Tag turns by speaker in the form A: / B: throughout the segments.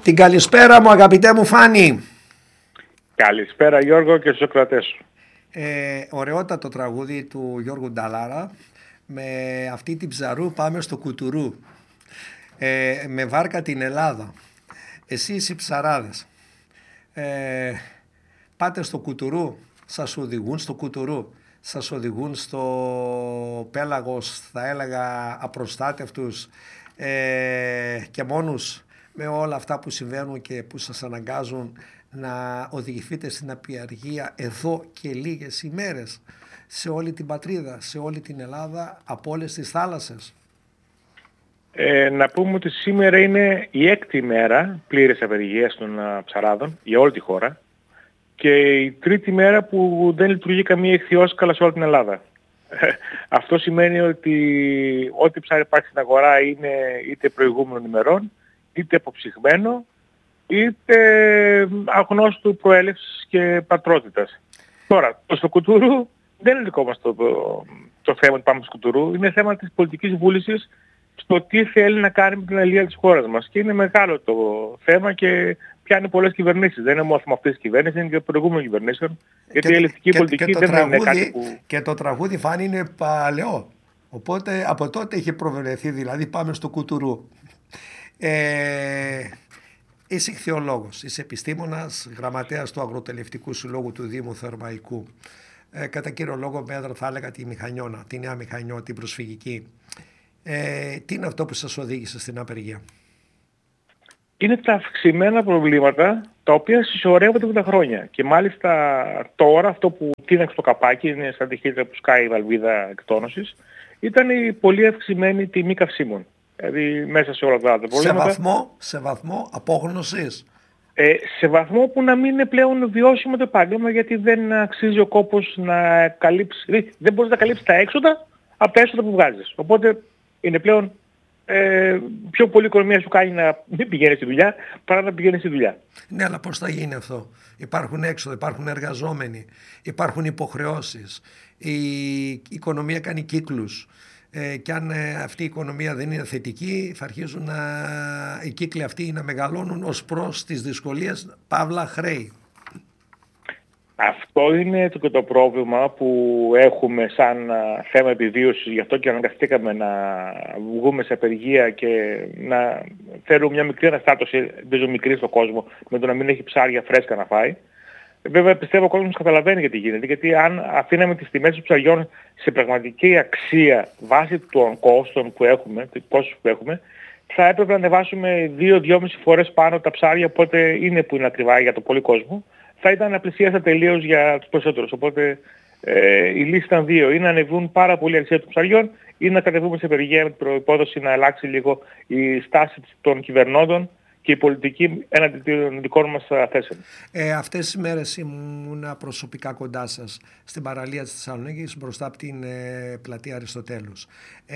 A: Την καλησπέρα μου αγαπητέ μου Φάνη.
B: Καλησπέρα Γιώργο και στους ακροατές σου.
A: Ωραιότατο τραγούδι του Γιώργου Νταλάρα. Με αυτή την ψαρού πάμε στο κουτουρού. Με βάρκα την Ελλάδα. Εσείς οι ψαράδες πάτε στο κουτουρού, σας οδηγούν στο κουτουρού, σας οδηγούν στο πέλαγος, θα έλεγα απροστάτευτους και μόνους, με όλα αυτά που συμβαίνουν και που σας αναγκάζουν να οδηγηθείτε στην απειαργία εδώ και λίγες ημέρες σε όλη την πατρίδα, σε όλη την Ελλάδα, από όλες τις θάλασσες.
B: Να πούμε ότι σήμερα είναι η 6η μέρα πλήρης απεργίας των ψαράδων για όλη τη χώρα και η 3η μέρα που δεν λειτουργεί καμία ηχθιόσκαλα σε όλη την Ελλάδα. Αυτό σημαίνει ότι ό,τι ψάρι υπάρχει στην αγορά είναι είτε προηγούμενων ημερών, είτε αποψυγμένο, είτε αγνώστου προέλευσης και πατρότητας. Τώρα, στο κουτουρού δεν είναι δικό μας το θέμα ότι πάμε στο κουτουρού, είναι θέμα της πολιτικής βούλησης στο τι θέλει να κάνει με την αλληλεία της χώρας μας. Και είναι μεγάλο το θέμα και πιάνει πολλές κυβερνήσεις. Δεν είναι μόνο αυτής της κυβέρνησης, είναι και προηγούμενων κυβερνήσεων. Γιατί η ελληνική πολιτική δεν είναι κάτι που...
A: Και το τραγούδι Φάνη είναι παλαιό. Οπότε από τότε είχε προβλεφθεί, δηλαδή πάμε στο κουτουρού. Είσαι ηχθειολόγος, είσαι επιστήμονας, γραμματέας του Αγροτελευτικού Συλλόγου του Δήμου Θερμαϊκού. Κατά κύριο λόγο μέτρα θα έλεγα τη μηχανιώνα, τη νέα μηχανιό, την προσφυγική. Τι είναι αυτό που σας οδήγησε στην απεργία?
B: Είναι τα αυξημένα προβλήματα τα οποία συσσωρεύονται με τα χρόνια. Και μάλιστα τώρα αυτό που τίναξε το καπάκι, είναι σαν τη χίλια που σκάει η βαλβίδα εκτόνωσης, ήταν η πολύ αυξημένη τιμή καυσίμων. Δηλαδή μέσα σε όλα αυτά τα προβλήματα.
A: Σε βαθμό απόγνωσης.
B: Σε βαθμό που να μην είναι πλέον βιώσιμο το επάγγελμα, γιατί δεν αξίζει ο κόπος να καλύψει, δηλαδή δεν μπορείς να καλύψεις τα έξοδα από τα έσοδα που βγάζεις. Οπότε είναι πλέον πιο πολύ οικονομία σου κάνει να μην πηγαίνεις στη δουλειά παρά να πηγαίνεις στη δουλειά.
A: Ναι, αλλά πώς θα γίνει αυτό? Υπάρχουν έξοδα, υπάρχουν εργαζόμενοι, υπάρχουν υποχρεώσεις, η οικονομία κάνει κύκλους. Και αν αυτή η οικονομία δεν είναι θετική, θα αρχίζουν οι κύκλοι αυτοί να μεγαλώνουν ως προς τις δυσκολίες, παύλα χρέη.
B: Αυτό είναι και το πρόβλημα που έχουμε σαν θέμα επιβίωσης, γι' αυτό και αναγκαστήκαμε να βγούμε σε απεργία και να φέρουμε μια μικρή αναστάτωση, ελπίζω μικρή στον κόσμο, με το να μην έχει ψάρια φρέσκα να φάει. Βέβαια πιστεύω ο κόσμος καταλαβαίνει γιατί γίνεται, γιατί αν αφήναμε τις τιμές των ψαριών σε πραγματική αξία βάσει των κόστων που έχουμε, θα έπρεπε να ανεβάσουμε 2-2,5 φορές πάνω τα ψάρια, οπότε είναι που είναι ακριβά για το πολύ κόσμο. Θα ήταν απλησίαστα τελείως για τους περισσότερους. Οπότε η λύση ήταν δύο. Ή να ανεβούν πάρα πολύ η αξία των ψαριών ή να κατεβούμε σε απεργία με την προϋπόθεση να αλλάξει λίγο η στάση των κυβερνώντων και η πολιτική έναντι των δικών μας θέσεων.
A: Αυτές τις μέρες ήμουν προσωπικά κοντά σας στην παραλία της Θεσσαλονίκης μπροστά από την πλατεία Αριστοτέλους.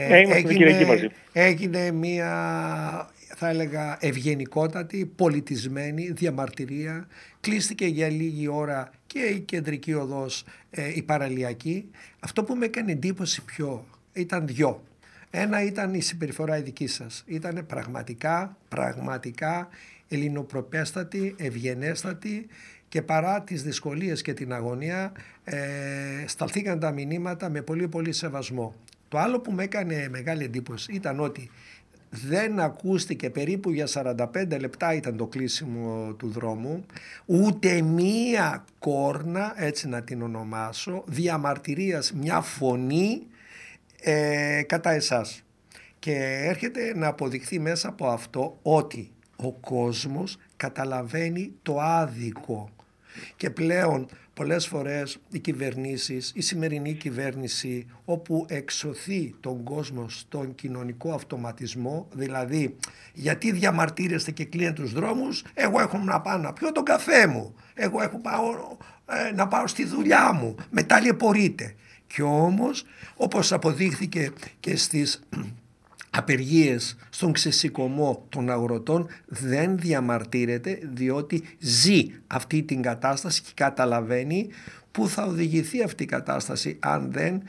A: Έγινε μια, θα έλεγα, ευγενικότατη, πολιτισμένη διαμαρτυρία. Κλείστηκε για λίγη ώρα και η κεντρική οδός, η παραλιακή. Αυτό που με έκανε εντύπωση ήταν δυο. Ένα ήταν η συμπεριφορά η δική σας. Ήταν πραγματικά ελληνοπροπέστατη, ευγενέστατη και παρά τις δυσκολίες και την αγωνία σταλθήκαν τα μηνύματα με πολύ πολύ σεβασμό. Το άλλο που με έκανε μεγάλη εντύπωση ήταν ότι δεν ακούστηκε περίπου για 45 λεπτά ήταν το κλείσιμο του δρόμου, ούτε μία κόρνα, έτσι να την ονομάσω, διαμαρτυρίας, μια φωνή κατά εσάς. Και έρχεται να αποδειχθεί μέσα από αυτό ότι ο κόσμος καταλαβαίνει το άδικο και πλέον πολλές φορές οι κυβερνήσεις, η σημερινή κυβέρνηση όπου εξωθεί τον κόσμο στον κοινωνικό αυτοματισμό, δηλαδή γιατί διαμαρτύρεστε και κλείνετε τους δρόμους, εγώ έχω να πάω να πιω τον καφέ μου, εγώ έχω να πάω στη δουλειά μου, μετά λιεπορείτε. Και όμως όπως αποδείχθηκε και στις απεργίες στον ξεσηκωμό των αγροτών δεν διαμαρτύρεται διότι ζει αυτή την κατάσταση και καταλαβαίνει που θα οδηγηθεί αυτή η κατάσταση αν δεν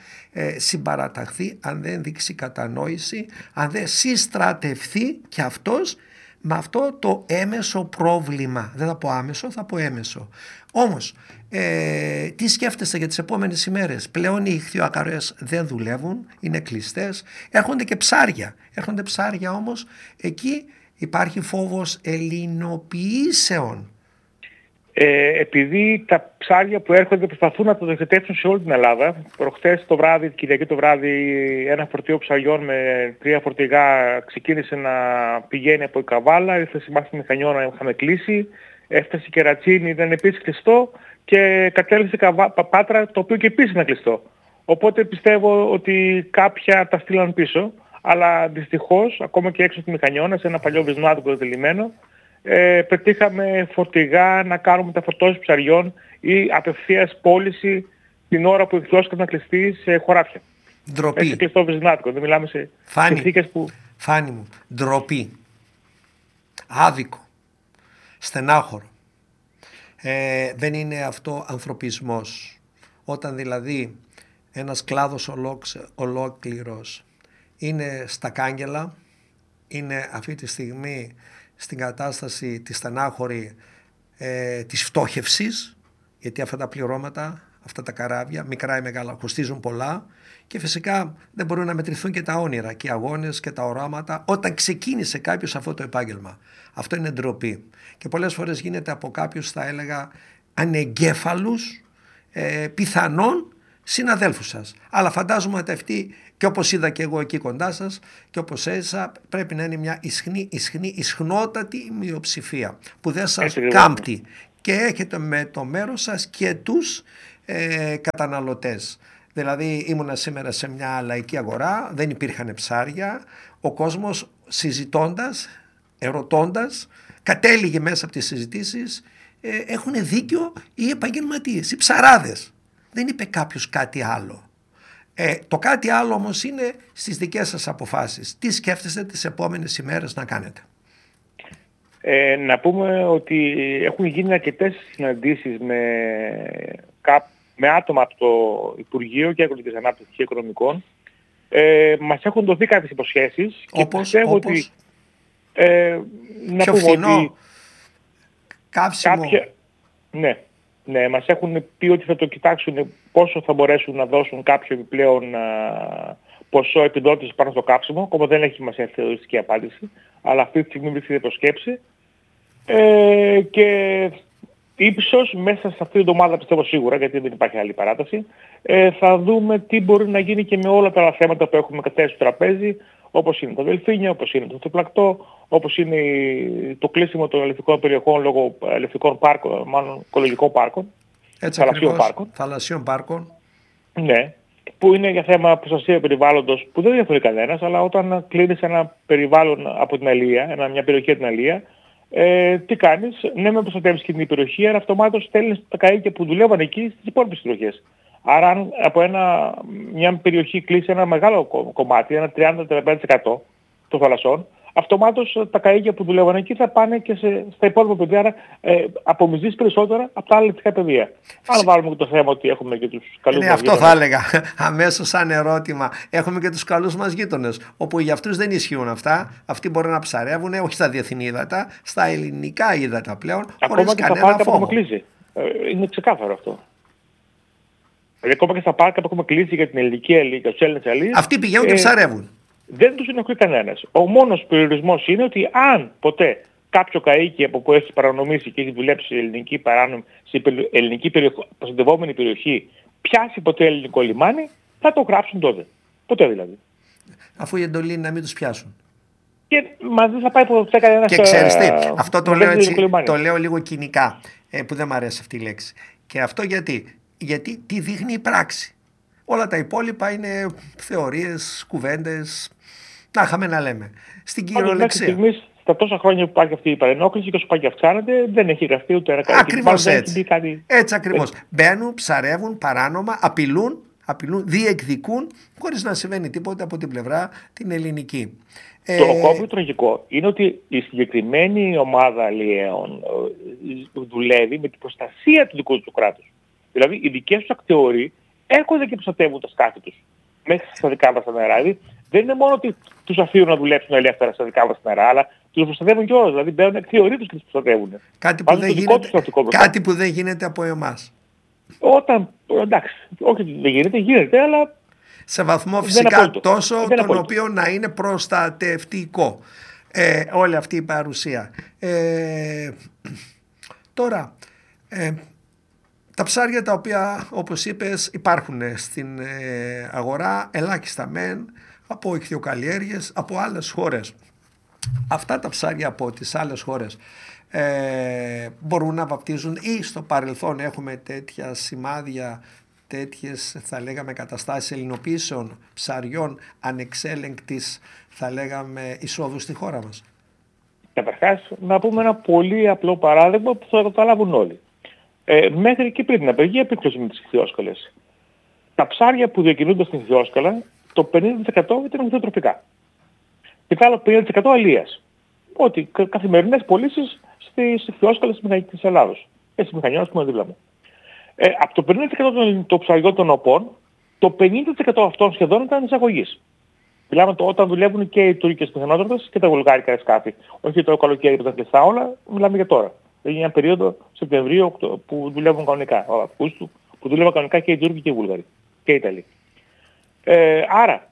A: συμπαραταχθεί, αν δεν δείξει κατανόηση, αν δεν συστρατευθεί και αυτός με αυτό το έμεσο πρόβλημα. Δεν θα πω άμεσο, θα πω έμεσο. Όμως, τι σκέφτεστε για τις επόμενες ημέρες? Πλέον οι ιχθυοακαρές δεν δουλεύουν, είναι κλειστές, έρχονται και ψάρια. Έρχονται ψάρια όμως, εκεί υπάρχει φόβος ελληνοποιήσεων.
B: Επειδή τα ψάρια που έρχονται προσπαθούν να το διοχετεύσουν σε όλη την Ελλάδα. Προχτές το βράδυ, Κυριακή το βράδυ, ένα φορτίο ψαριών με 3 φορτηγά ξεκίνησε να πηγαίνει από η Καβάλα, ήρθε στη Μηχανιώνα, είχαμε κλείσει, έφτασε και Ρατσίνη, ήταν επίσης κλειστό και κατέληξε Πάτρα, το οποίο και επίσης είναι κλειστό. Οπότε πιστεύω ότι κάποια τα στείλαν πίσω, αλλά δυστυχώς ακόμα και έξω στη Μηχανιώνα, σε ένα παλιό βυσνάτικο τελειμένο, πετύχαμε φορτηγά να κάνουμε μεταφορτώσεις ψαριών ή απευθείας πώληση την ώρα που εκδόσκεται να κλειστεί σε χωράφια.
A: Ντροπή.
B: Έχει κλειστό βυζνάτικο, δεν μιλάμε σε συνθήκες που...
A: Φάνη μου, ντροπή. Άδικο. Στενάχωρο. Δεν είναι αυτό ανθρωπισμός. Όταν δηλαδή ένας κλάδος ολόκληρος είναι στα κάγκελα, είναι αυτή τη στιγμή στην κατάσταση τη στενάχωρη της φτώχευσης, γιατί αυτά τα πληρώματα, αυτά τα καράβια, μικρά ή μεγάλα, κοστίζουν πολλά και φυσικά δεν μπορούν να μετρηθούν και τα όνειρα και οι αγώνες και τα οράματα όταν ξεκίνησε κάποιος αυτό το επάγγελμα. Αυτό είναι ντροπή και πολλές φορές γίνεται από κάποιους, θα έλεγα, ανεγκέφαλους πιθανόν συναδέλφους σας. Αλλά φαντάζομαι ότι αυτοί, και όπως είδα και εγώ εκεί κοντά σας και όπως έζησα, πρέπει να είναι μια ισχνότατη μειοψηφία που δεν σας κάμπτει και έχετε με το μέρος σας και τους καταναλωτές. Δηλαδή ήμουνα σήμερα σε μια λαϊκή αγορά, δεν υπήρχαν ψάρια, ο κόσμος συζητώντας, ερωτώντας, κατέληγε μέσα από τις συζητήσεις, έχουν δίκιο οι επαγγελματίες, οι ψαράδες. Δεν είπε κάποιος κάτι άλλο. Το κάτι άλλο όμως είναι στις δικές σας αποφάσεις. Τι σκέφτεστε τις επόμενες ημέρες να κάνετε?
B: Να πούμε ότι έχουν γίνει αρκετές συναντήσεις με άτομα από το Υπουργείο και Αγροτικής Ανάπτυξης και Οικονομικών. Μας έχουν δοθεί κάποιες υποσχέσεις και πιστεύω ότι...
A: πιο φθηνό καύσιμο.
B: Ναι, μας έχουν πει ότι θα το κοιτάξουν πόσο θα μπορέσουν να δώσουν κάποιο επιπλέον ποσό επιδότησης πάνω στο κάψιμο. Ακόμα δεν έχει μας έρθει οριστική απάντηση, αλλά αυτή τη στιγμή βρίσκεται προσκέψη. Και ύψος μέσα σε αυτή την εβδομάδα, πιστεύω σίγουρα, γιατί δεν υπάρχει άλλη παράταση, θα δούμε τι μπορεί να γίνει και με όλα τα άλλα θέματα που έχουμε καταθέσει στο τραπέζι, όπως είναι τα δελφίνια, όπως είναι το θεπλακτό, όπως είναι το κλείσιμο των ελευτικών περιοχών λόγω ελευτικών πάρκων, μάλλον οικολογικών πάρκων,
A: θαλασσίων πάρκων.
B: Ναι, που είναι για θέμα προστασία περιβάλλοντος που δεν διαφωνεί κανένας, αλλά όταν κλείνεις ένα περιβάλλον από την αλεία, μια περιοχή από την αλεία, τι κάνεις? Ναι, με προστατεύεις και την περιοχή, αλλά αυτομάτως στέλνεις τα καΐκια που δουλεύαν εκεί στις υπόλοιπες περιοχές. Άρα αν από μια περιοχή κλείσει ένα μεγάλο κομμάτι, ένα 30-35% των θαλασσών, αυτομάτως τα καΐκια που δουλεύαν εκεί θα πάνε και στα υπόλοιπα πεδία, άρα απομυζείς περισσότερα από τα άλλα λεπτικά πεδία. Αν βάλουμε και το θέμα ότι έχουμε και τους καλούς μας
A: αυτό θα έλεγα αμέσως σαν ερώτημα. Έχουμε και τους καλούς μας γείτονες, όπου για αυτούς δεν ισχύουν αυτά. Αυτοί μπορούν να ψαρεύουν, όχι στα διεθνή ύδατα, στα ελληνικά ύδατα πλέον, χωρίς κανένα φόβο.
B: Έχουμε κλείσει. Είναι ξεκάθαρο αυτό. Δηλαδή ακόμα και στα πάρκα που έχουμε κλείσει για την ελληνική αλήθεια, για τους Έλληνες αλίες,
A: αυτοί πηγαίνουν και ψαρεύουν.
B: Δεν τους ενοχλεί κανένας. Ο μόνος περιορισμός είναι ότι αν ποτέ κάποιο καΐκι από που έχει παρανομήσει και έχει δουλέψει σε ελληνική προστατευόμενη περιοχή πιάσει ποτέ ελληνικό λιμάνι, θα το γράψουν τότε. Ποτέ δηλαδή.
A: Αφού η εντολή είναι να μην τους πιάσουν.
B: Και μαζί θα πάει ποτέ κανένας.
A: Και ξέρεις τι, αυτό το λέω έτσι, το λέω λίγο κοινικά, που δεν μου αρέσει αυτή η λέξη. Και αυτό γιατί τι δείχνει η πράξη. Όλα τα υπόλοιπα είναι θεωρίες, κουβέντες, να είχαμε να λέμε. Στην κυριολεξία.
B: Στιγμής, στα τόσα χρόνια που υπάρχει αυτή η παρενόχληση και όσο πάει και αυξάνεται, δεν έχει γραφτεί ούτε ένα κάτι.
A: Ακριβώς έτσι. Έτσι ακριβώς. Μπαίνουν, ψαρεύουν παράνομα, απειλούν, διεκδικούν, χωρίς να συμβαίνει τίποτα από την πλευρά την ελληνική.
B: Το ακόμη τραγικό είναι ότι η συγκεκριμένη ομάδα αλλιέων δουλεύει με την προστασία του δικού του κράτους. Δηλαδή οι δικές τους ακτεωροί έρχονται και προστατεύουν τα σκάφη τους μέχρι στα δικά μας τα νερά. Δηλαδή δεν είναι μόνο ότι τους αφήνουν να δουλέψουν ελεύθερα στα δικά μας τα νερά, αλλά Τους προστατεύουν κιόλας, δηλαδή μπαίνουν εκ θεωρήτως και τους προστατεύουν.
A: Κάτι που δεν γίνεται από εμάς.
B: Εντάξει, όχι ότι δεν γίνεται, γίνεται, αλλά
A: σε βαθμό φυσικά τόσο τον οποίο να είναι προστατευτικό όλη αυτή η παρουσία. Τώρα, τα ψάρια τα οποία, όπως είπες, υπάρχουν στην αγορά, ελάχιστα μεν, από ιχθυοκαλλιέργειες, από άλλες χώρες. Αυτά τα ψάρια από τις άλλες χώρες μπορούν να βαπτίζουν, ή στο παρελθόν έχουμε τέτοια σημάδια, τέτοιες θα λέγαμε καταστάσεις ελληνοποίησεων ψαριών ανεξέλεγκτης θα λέγαμε εισόδου στη χώρα μας?
B: Καταρχάς να πούμε ένα πολύ απλό παράδειγμα που θα το καταλάβουν όλοι. Μέχρι και πριν την απεργία επίκρουση με τις ιχθυόσκαλες. Τα ψάρια που διακινούνται στην ιχθυόσκαλα, το 50% ήταν ιχθυοτροφικά. Και το άλλο 50% αλίας. Ότι καθημερινές πωλήσεις στις ιχθυόσκαλες της Ελλάδος. Στη Μηχανιώνα, ας πούμε, δίπλα μου. Από το 50% των ψαριών των οπών, το 50% αυτών σχεδόν ήταν εισαγωγής. Μιλάμε όταν δουλεύουν και οι τουρκικές μηχανότρατες και τα βουλγάρικα σκάφη. Όχι το καλοκαίρι που τα κλειστά όλα, μιλάμε για τώρα. Είναι μια περίοδο Σεπτεμβρίου που δουλεύουν κανονικά. Αυγούστου που δουλεύουν κανονικά και οι Τούρκοι και οι Βούλγαροι. Και οι Ιταλοί. Άρα,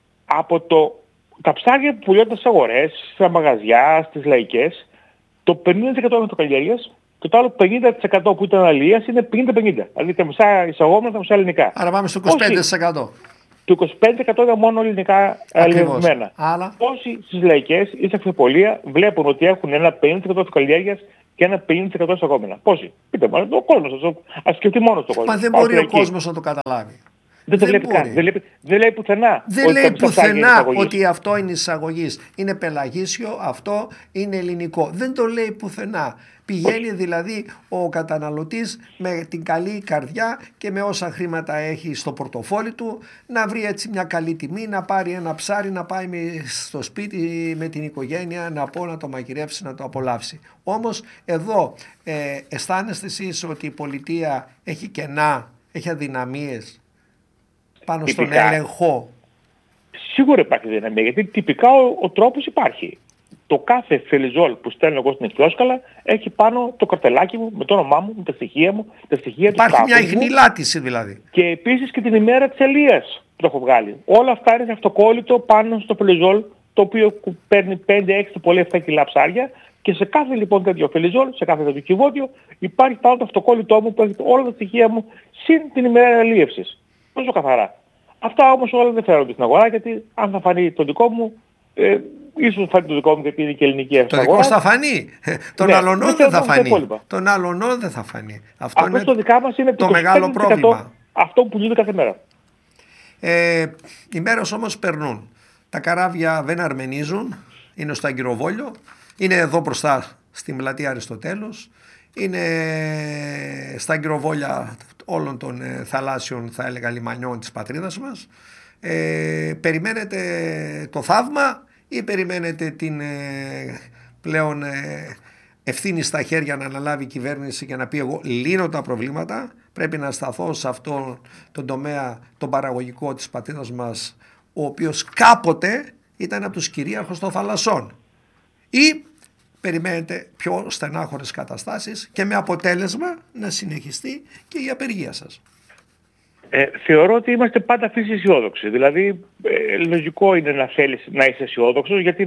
B: τα ψάρια που πουλιόνται στις αγορές, στα μαγαζιά, στις λαϊκές, το 50% είναι το καλλιέργειας και το άλλο 50% που ήταν αλίας είναι 50-50. Δηλαδή τα μισά εισαγόμενα, τα μισά ελληνικά.
A: Άρα πάμε στο 25%.
B: Το 25% είναι μόνο ελληνικά αλλιευμένα.
A: Άρα...
B: Όσοι στις λαϊκές ή σε αξιοπολία βλέπουν ότι έχουν ένα 50% καλλιέργειας και ένα 50% εισαγόμενα. Πόσοι? Πείτε μου, ο κόσμος, ας σκεφτεί μόνος το κόσμο.
A: Μα δεν μπορεί ο κόσμος να το καταλάβει.
B: Δεν το βλέπει καν. Δεν λέει πουθενά.
A: Δεν λέει πουθενά ότι αυτό είναι εισαγωγής. Είναι πελαγίσιο, αυτό είναι ελληνικό. Δεν το λέει πουθενά. Πηγαίνει δηλαδή ο καταναλωτής με την καλή καρδιά και με όσα χρήματα έχει στο πορτοφόλι του να βρει έτσι μια καλή τιμή, να πάρει ένα ψάρι, να πάει στο σπίτι με την οικογένεια, να το μαγειρεύσει, να το απολαύσει. Όμως εδώ αισθάνεστε εσείς ότι η πολιτεία έχει κενά, έχει αδυναμίες πάνω στον έλεγχο?
B: Σίγουρα υπάρχει δυναμία, γιατί τυπικά ο τρόπος υπάρχει. Το κάθε φελιζόλ που στέλνω εγώ στην ιχθυόσκαλα έχει πάνω το καρτελάκι μου με το όνομά μου, με τα στοιχεία μου, τα στοιχεία του
A: υπάρχει μια ιχνηλάτηση δηλαδή.
B: Και επίσης και την ημέρα της αλίας που το έχω βγάλει. Όλα αυτά είναι αυτοκόλλητο πάνω στο φελιζόλ, το οποίο παίρνει 5-6 το πολύ 7 κιλά ψάρια, και σε κάθε λοιπόν τέτοιο φελιζόλ, σε κάθε τέτοιο κυβότιο, υπάρχει πάνω το αυτοκόλλητό μου που έχει όλα τα στοιχεία μου συν την ημέρα αλίευσης. Τόσο καθαρά. Αυτά όμως όλα δεν φέρονται στην αγορά, γιατί αν θα φανεί το δικό μου, ίσως φανεί το δικό μου γιατί είναι και ελληνική αγορά.
A: Το δικό θα φανεί. Τον αλωνό δεν θα φανεί. Τον αλωνό δεν θα φανεί. Αυτό είναι
B: το δικά μας είναι
A: το μεγάλο πρόβλημα.
B: Αυτό που πουλούνται κάθε μέρα.
A: Οι μέρες όμως περνούν. Τα καράβια δεν αρμενίζουν. Είναι στο Αγκυροβόλιο. Είναι εδώ μπροστά στην πλατεία Αριστοτέλους. Είναι στα Αγκυροβόλια όλων των θαλάσσιων, θα έλεγα, λιμανιών της πατρίδας μας. Περιμένετε το θαύμα ή περιμένετε την πλέον ευθύνη στα χέρια να αναλάβει η κυβέρνηση και να πει εγώ λύνω τα προβλήματα, πρέπει να σταθώ σε αυτόν τον τομέα τον παραγωγικό της πατρίδας μας, ο οποίος κάποτε ήταν από τους κυρίαρχους των θαλασσών, ή περιμένετε πιο στενάχωρες καταστάσεις και με αποτέλεσμα να συνεχιστεί και η απεργία σας?
B: Θεωρώ ότι είμαστε πάντα φύση αισιόδοξοι. Δηλαδή, λογικό είναι να θέλεις να είσαι αισιόδοξος, γιατί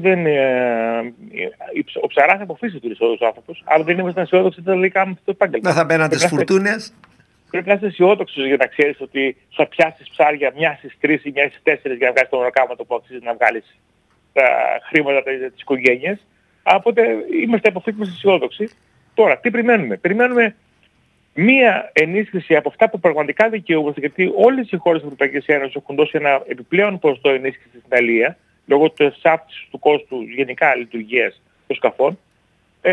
B: ο ψαράς από φύση του είναι αισιόδοξος άνθρωπος. Αν δεν ήμασταν αισιόδοξοι, δεν θα κάνουμε αυτό το επάγγελμα.
A: Δεν θα μπαίνατε στις φουρτούνες.
B: Πρέπει να είσαι αισιόδοξος για να ξέρεις ότι θα πιάσεις ψάρια μια στις 3 ή μια στις 4 για να βγάλεις το μεροκάματο που αξίζει να βγάλεις τα χρήματα της οικογένειας. Οπότε είμαστε από φύση αισιόδοξοι. Τώρα, τι περιμένουμε? Περιμένουμε μία ενίσχυση από αυτά που πραγματικά δικαιούμαστε, γιατί όλες οι χώρες της Ευρωπαϊκής Ένωσης έχουν δώσει ένα επιπλέον ποσοστό ενίσχυση στην Ιταλία, λόγω της αύξησης του κόστου γενικά λειτουργίας των σκαφών.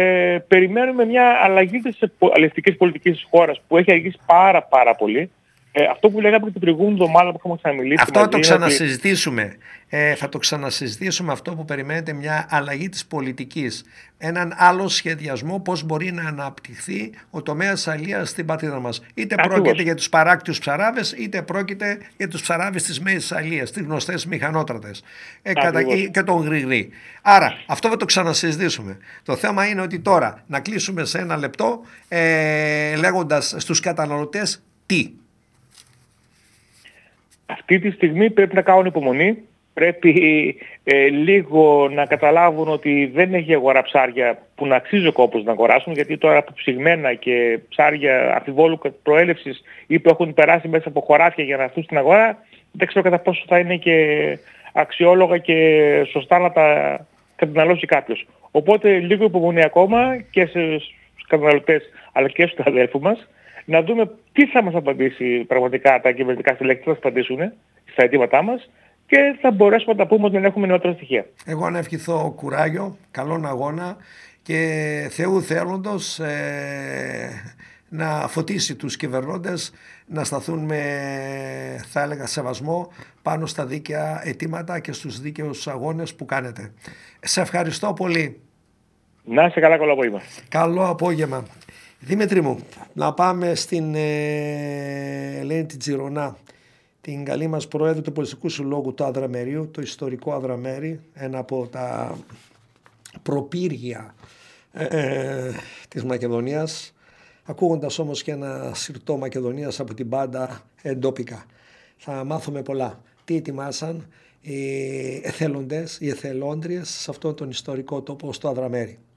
B: Περιμένουμε μια αλλαγή της αλληλευτικής πολιτικής της χώρας που έχει αργήσει πάρα πολύ. Αυτό που λέγαμε και την προηγούμενη εβδομάδα που είχαμε ξαναμιλήσει.
A: Αυτό θα το ξανασυζητήσουμε. Θα το ξανασυζητήσουμε αυτό που περιμένετε, μια αλλαγή της πολιτικής. Έναν άλλο σχεδιασμό, πώς μπορεί να αναπτυχθεί ο τομέας αλίας στην πατρίδα μας. Είτε πρόκειται για τους παράκτιους ψαράβες, είτε πρόκειται για τους ψαράβες της μέσης αλίας, τις γνωστές μηχανότρατες και τον γρηγρή. Άρα αυτό θα το ξανασυζητήσουμε. Το θέμα είναι ότι τώρα να κλείσουμε σε ένα λεπτό λέγοντας στους καταναλωτές τι.
B: Αυτή τη στιγμή πρέπει να κάνουν υπομονή. Πρέπει λίγο να καταλάβουν ότι δεν έχει αγορά ψάρια που να αξίζει ο κόπος να αγοράσουν, γιατί τώρα από ψυγμένα και ψάρια αμφιβόλου προέλευσης ή που έχουν περάσει μέσα από χωράφια για να έρθουν στην αγορά, δεν ξέρω κατά πόσο θα είναι και αξιόλογα και σωστά να τα καταναλώσει κάποιος. Οπότε λίγο υπομονή ακόμα και στους καταναλωτές αλλά και στους αδέλφους μας, να δούμε τι θα μας απαντήσει πραγματικά τα κυβερνητικά στελέχη, τι θα μας απαντήσουν στα αιτήματά μας και θα μπορέσουμε να τα πούμε όταν έχουμε νεότερα στοιχεία.
A: Εγώ να ευχηθώ κουράγιο, καλόν αγώνα και Θεού θέλοντος να φωτίσει τους κυβερνώντες να σταθούν με, θα έλεγα, σεβασμό πάνω στα δίκαια αιτήματα και στους δίκαιους αγώνες που κάνετε. Σε ευχαριστώ πολύ.
B: Να είσαι καλά, καλό απόγευμα.
A: Καλό απόγευμα. Δημήτρη μου, να πάμε στην Ελένη την Τζιρονά, την καλή μας πρόεδρο του Πολιτιστικού Συλλόγου του Αδραμερίου, το ιστορικό Αδραμέρι, ένα από τα προπύργια της Μακεδονίας, ακούγοντας όμως και ένα συρτό Μακεδονίας από την μπάντα Εντόπικα. Θα μάθουμε πολλά. Τι ετοιμάσαν οι εθελοντές, οι εθελόντριες σε αυτόν τον ιστορικό τόπο στο Αδραμέρι.